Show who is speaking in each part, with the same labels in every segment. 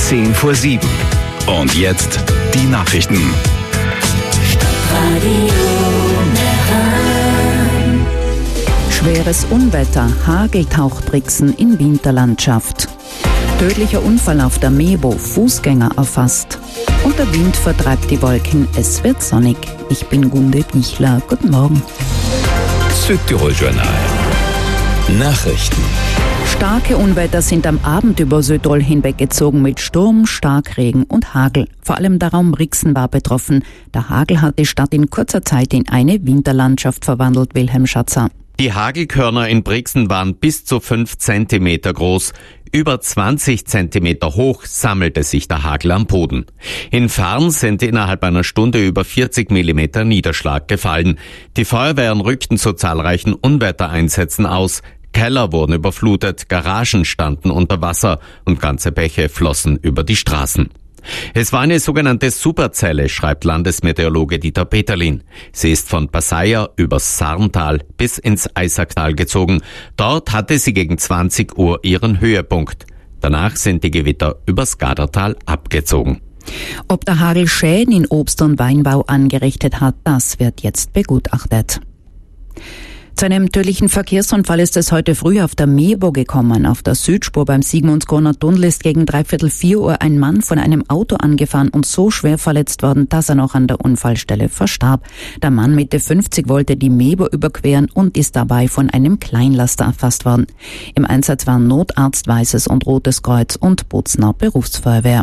Speaker 1: 7:10. Und jetzt die Nachrichten.
Speaker 2: Schweres Unwetter, Hagel taucht Brixen in Winterlandschaft. Tödlicher Unfall auf der Mebo, Fußgänger erfasst. Und der Wind vertreibt die Wolken, es wird sonnig. Ich bin Gunde Bichler, guten Morgen.
Speaker 1: Südtirol-Journal. Nachrichten.
Speaker 2: Starke Unwetter sind am Abend über Südtirol hinweggezogen mit Sturm, Starkregen und Hagel. Vor allem der Raum Brixen war betroffen. Der Hagel hat die Stadt in kurzer Zeit in eine Winterlandschaft verwandelt, Wilhelm Schatzer.
Speaker 3: Die Hagelkörner in Brixen waren bis zu 5 Zentimeter groß. Über 20 Zentimeter hoch sammelte sich der Hagel am Boden. In Farn sind innerhalb einer Stunde über 40 Millimeter Niederschlag gefallen. Die Feuerwehren rückten zu zahlreichen Unwettereinsätzen aus. Keller wurden überflutet, Garagen standen unter Wasser und ganze Bäche flossen über die Straßen. Es war eine sogenannte Superzelle, schreibt Landesmeteorologe Dieter Peterlin. Sie ist von Passaia übers Sarntal bis ins Eisacktal gezogen. Dort hatte sie gegen 20 Uhr ihren Höhepunkt. Danach sind die Gewitter übers Gadertal abgezogen.
Speaker 2: Ob der Hagel Schäden in Obst- und Weinbau angerichtet hat, das wird jetzt begutachtet. Zu einem tödlichen Verkehrsunfall ist es heute früh auf der Mebo gekommen. Auf der Südspur beim Sigmundskorner Tunnel ist gegen 3:45 Uhr ein Mann von einem Auto angefahren und so schwer verletzt worden, dass er noch an der Unfallstelle verstarb. Der Mann Mitte 50 wollte die Mebo überqueren und ist dabei von einem Kleinlaster erfasst worden. Im Einsatz waren Notarzt, Weißes und Rotes Kreuz und Bozner Berufsfeuerwehr.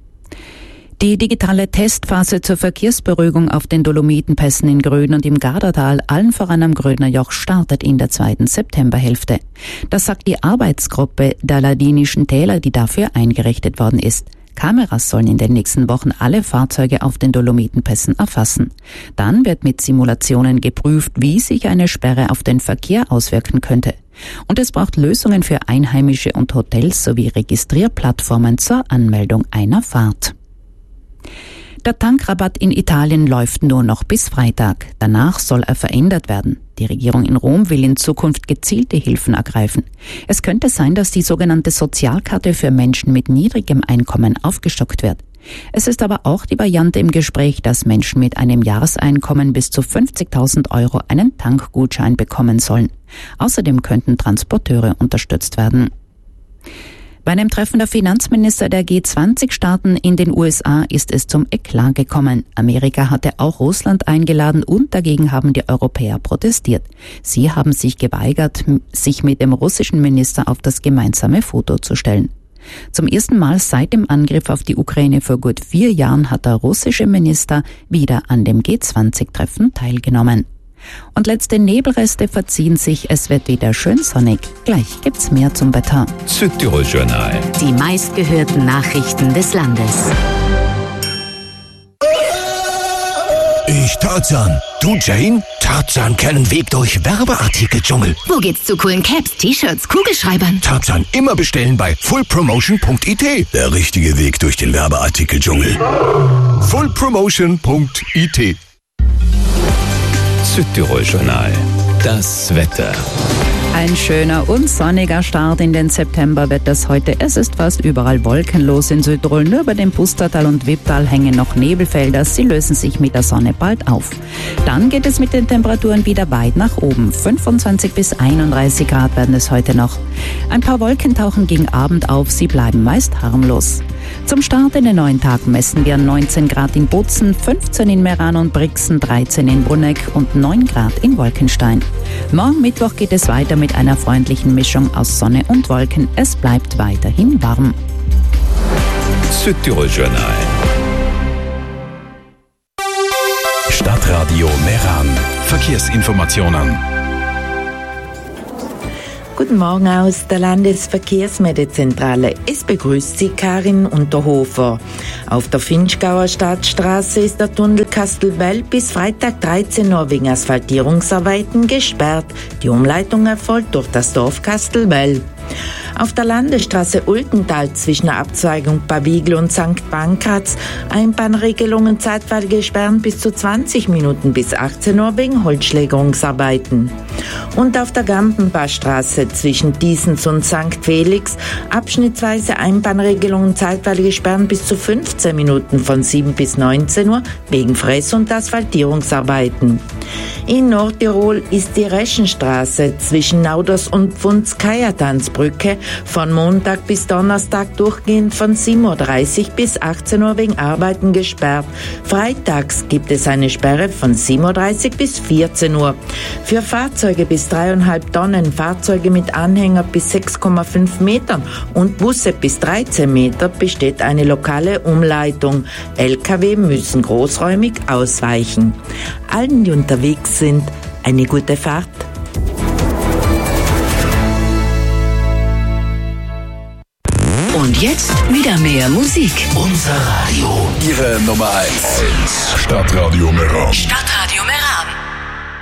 Speaker 2: Die digitale Testphase zur Verkehrsberuhigung auf den Dolomitenpässen in Gröden und im Gadertal, allen voran am Grödner Joch, startet in der 2. Septemberhälfte. Das sagt die Arbeitsgruppe der Ladinischen Täler, die dafür eingerichtet worden ist. Kameras sollen in den nächsten Wochen alle Fahrzeuge auf den Dolomitenpässen erfassen. Dann wird mit Simulationen geprüft, wie sich eine Sperre auf den Verkehr auswirken könnte. Und es braucht Lösungen für Einheimische und Hotels sowie Registrierplattformen zur Anmeldung einer Fahrt. Der Tankrabatt in Italien läuft nur noch bis Freitag. Danach soll er verändert werden. Die Regierung in Rom will in Zukunft gezielte Hilfen ergreifen. Es könnte sein, dass die sogenannte Sozialkarte für Menschen mit niedrigem Einkommen aufgestockt wird. Es ist aber auch die Variante im Gespräch, dass Menschen mit einem Jahreseinkommen bis zu 50.000 Euro einen Tankgutschein bekommen sollen. Außerdem könnten Transporteure unterstützt werden. Bei einem Treffen der Finanzminister der G20-Staaten in den USA ist es zum Eklat gekommen. Amerika hatte auch Russland eingeladen und dagegen haben die Europäer protestiert. Sie haben sich geweigert, sich mit dem russischen Minister auf das gemeinsame Foto zu stellen. Zum ersten Mal seit dem Angriff auf die Ukraine vor gut 4 Jahren hat der russische Minister wieder an dem G20-Treffen teilgenommen. Und letzte Nebelreste verziehen sich, es wird wieder schön sonnig. Gleich gibt's mehr zum Wetter.
Speaker 1: Südtirol-Journal.
Speaker 4: Die meistgehörten Nachrichten des Landes.
Speaker 5: Ich Tarzan. Du Jane? Tarzan kennt Weg durch Werbeartikeldschungel.
Speaker 4: Wo geht's zu coolen Caps, T-Shirts, Kugelschreibern?
Speaker 5: Tarzan immer bestellen bei fullpromotion.it. Der richtige Weg durch den Werbeartikeldschungel. fullpromotion.it.
Speaker 1: Südtirol-Journal. Das Wetter.
Speaker 2: Ein schöner und sonniger Start in den September wird es heute. Es ist fast überall wolkenlos in Südtirol. Nur über dem Pustertal und Wipptal hängen noch Nebelfelder. Sie lösen sich mit der Sonne bald auf. Dann geht es mit den Temperaturen wieder weit nach oben. 25 bis 31 Grad werden es heute noch. Ein paar Wolken tauchen gegen Abend auf. Sie bleiben meist harmlos. Zum Start in den neuen Tag messen wir 19 Grad in Bozen, 15 in Meran und Brixen, 13 in Brunegg und 9 Grad in Wolkenstein. Morgen Mittwoch geht es weiter mit einer freundlichen Mischung aus Sonne und Wolken. Es bleibt weiterhin warm.
Speaker 1: Südtirol-Journal. Stadtradio Meran. Verkehrsinformationen.
Speaker 6: Guten Morgen aus der Landesverkehrsmeldezentrale. Es begrüßt Sie Karin Unterhofer. Auf der Finchgauer Stadtstraße ist der Tunnel Kastelbell bis Freitag 13 Uhr wegen Asphaltierungsarbeiten gesperrt. Die Umleitung erfolgt durch das Dorf Kastelbell. Auf der Landesstraße Ultental zwischen der Abzweigung Pavigl und St. Pankraz Einbahnregelungen zeitweilig gesperrt bis zu 20 Minuten bis 18 Uhr wegen Holzschlägerungsarbeiten. Und auf der Gampenbachstraße zwischen Diesens und St. Felix abschnittsweise Einbahnregelungen zeitweilig gesperrt bis zu 15 Minuten von 7 bis 19 Uhr wegen Fress- und Asphaltierungsarbeiten. In Nordtirol ist die Reschenstraße zwischen Nauders und Pfunds-Kajatanzbrücke von Montag bis Donnerstag durchgehend von 7.30 Uhr bis 18 Uhr wegen Arbeiten gesperrt. Freitags gibt es eine Sperre von 7.30 Uhr bis 14 Uhr. Für Fahrzeuge bis 3,5 Tonnen, Fahrzeuge mit Anhänger bis 6,5 Metern und Busse bis 13 Meter besteht eine lokale Umleitung. Lkw müssen großräumig ausweichen. Allen, die unterwegs sind, eine gute Fahrt.
Speaker 4: Und jetzt wieder mehr Musik.
Speaker 5: Unser Radio.
Speaker 1: Ihre Nummer 1. Stadtradio Meran.
Speaker 4: Stadtradio Meran.